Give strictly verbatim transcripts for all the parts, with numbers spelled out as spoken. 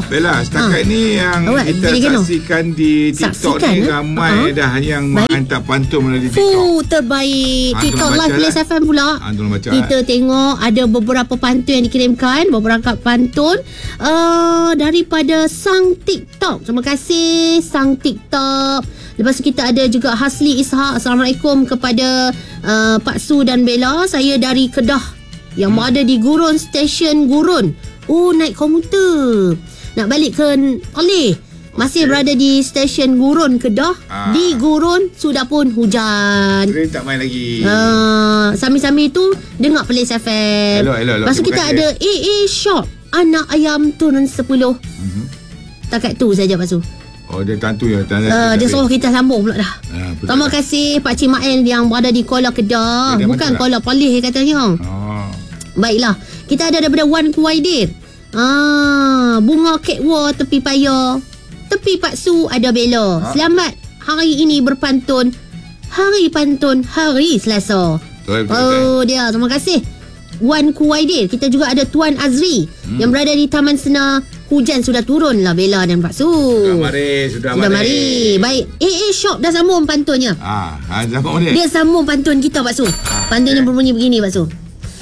Bella, setakat ha. ni yang oh, kita saksikan di TikTok saksikan, ni eh? ramai uh-huh. dah yang menghantar pantun melalui TikTok. Fuh, terbaik. Ha, TikTok Live Plus F M pula. Ha, kita lah. tengok ada beberapa pantun yang dikirimkan, beberapa pantun uh, daripada sang TikTok. Terima kasih sang TikTok. Lepas tu kita ada juga Hasli Ishak. Assalamualaikum kepada uh, Pak Su dan Bella. Saya dari Kedah yang hmm. ada di Gurun, stesen Gurun. Oh, naik komuter. Nak balik ke Oleh. Masih okay. berada di stesen Gurun Kedah. ah. Di Gurun sudah pun hujan. Train tak main lagi. uh, Sambil-sambil tu dengar Perlis F M. Hello, hello, hello. Lepas tu kita kasih. ada A A Shop, anak ayam turun sepuluh. mm-hmm. Takat tu saja Pak Su. Oh, dia tentu ya. Uh, dia suruh kita sambung pula dah. Ha, terima kasih Pak Cik Mael yang berada di Kuala Kedah. Dia bukan Kuala Palih katanya. Oh. Baiklah. Kita ada daripada Wan Kuwaidir. Ah, bunga kekwa tepi paya. Tepi Pak Su ada Bella. Ha? Selamat hari ini berpantun. Hari pantun hari Selasa. Betul, betul, oh, betul. Dia. Terima kasih Wan Kuwaidir. Kita juga ada Tuan Azri hmm. yang berada di Taman Senar. Hujan sudah turun lah Bella dan Pak Su. Sudah mari, sudah, sudah mari. mari. Baik, A A Shop dah sambung pantunnya. Ah, ha, sambung dia. Dia sambung pantun kita Pak Su. Ah, pantunnya okay. berbunyi begini Pak Su.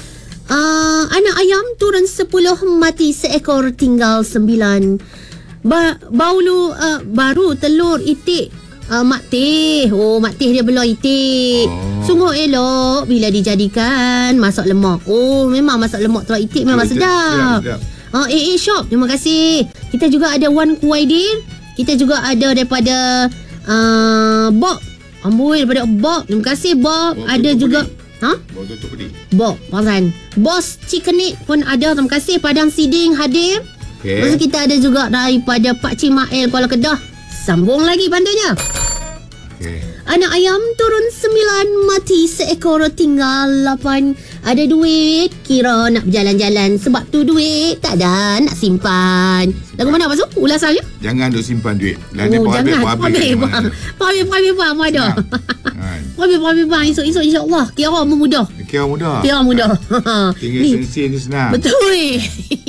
Uh, anak ayam turun sepuluh, mati seekor tinggal sembilan. Ba- baulu uh, baru telur itik. Uh, mak teh. Oh, mak teh dia belah itik. Oh. Sungguh elok bila dijadikan masak lemak. Oh, memang masak lemak telur itik memang sedap. sedap. Uh, A A Shop, terima kasih. Kita juga ada Wan Kuwaidir. Kita juga ada daripada uh, Bob. Amboi daripada Bob. Terima kasih Bob. Oh, ada juga Ha? Bob tutup pedih. Bob, Paran. Bos Cikenik pun ada. Terima kasih Padang Siding hadir. Okay. Lepas kita ada juga daripada Pak Cik Mael Kuala Kedah. Sambung lagi pantunnya. Okay. Anak ayam turun sembilan, mati seekor tinggal lapan. Ada duit, kira nak berjalan-jalan. Sebab tu duit tak ada nak simpan. Lagu mana Pak Su? Ulasannya? Jangan duk simpan duit. Nanti oh, jangan. Habis, bang. Habis, habis, bang. Ada. Habis, habis, bang. Esok-esok insyaAllah. Kira mudah. Kira mudah. Kira mudah. Tinggal sensi ni senang. Betul.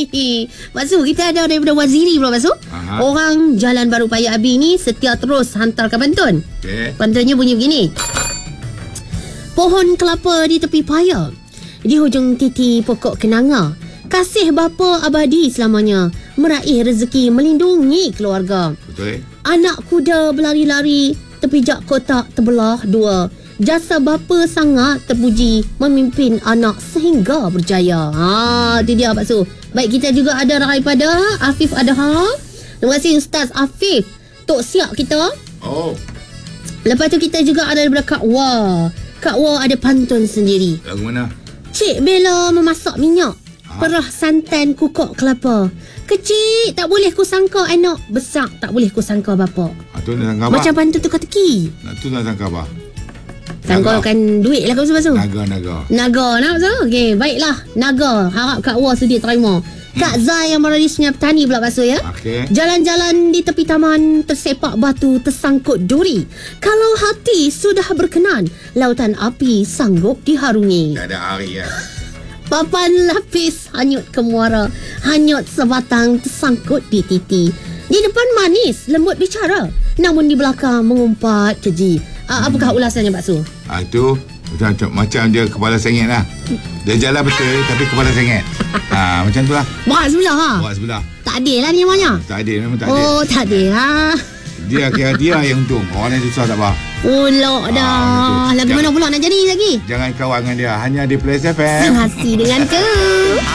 Pak Su, kita ada daripada Waziri pula Pak Su. Aha. Orang Jalan Baru Paya Abi ni setia terus hantarkan pantun. Okay. Pantunnya bunyi begini. Pohon kelapa di tepi paya, di hujung titi pokok kenanga. Kasih bapa abadi selamanya, meraih rezeki melindungi keluarga. Betul. Anak kuda berlari-lari, tepi jak kotak terbelah dua. Jasa bapa sangat terpuji, memimpin anak sehingga berjaya. Ha, itu dia Pak Su. Baik, kita juga ada daripada Afif Adha. Terima kasih Ustaz Afif, Tok Siak kita. Oh. Lepas tu kita juga ada daripada Kak Wah. Kak Wah ada pantun sendiri. Lagu mana? Cik Bella memasak minyak, ha? Perah santan kukok kelapa. Kecil tak boleh ku sangka anak, besar tak boleh ku sangka bapa. Ha, tu nak sangka apa? Macam pantun teka-teki. Nak tu nak sangka apa? Sangkakan duit lah kau pasal. Naga-naga. Naga nak pasal. Okey, baiklah. Naga. Harap Kak Wah sedia terima. Kak Zai yang berada di Sungai Petani pula Pak Su ya. Okay. Jalan-jalan di tepi taman, tersepak batu, tersangkut duri. Kalau hati sudah berkenan, lautan api sanggup diharungi. Tak ada hari ya. Papan lapis hanyut ke muara, hanyut sebatang tersangkut di titi. Di depan manis, lembut bicara, namun di belakang mengumpat keji. Ah, hmm. Apakah ulasannya Pak Su? Ah, itu macam, macam dia kepala sengit lah. Dia jalan betul tapi kepala sengit. Ha, macam tu lah. Berat sebelah ha? Berat sebelah. Tak adil lah ni namanya. Tak adil, memang tak adil. Oh, tak adil lah. Dia kira dia yang untung. Orang yang susah tak apa. Pulak dah. Lagu mana pula nak jadi lagi? Jangan kawan dengan dia. Hanya di Perlis F M. Senasih dengan tu.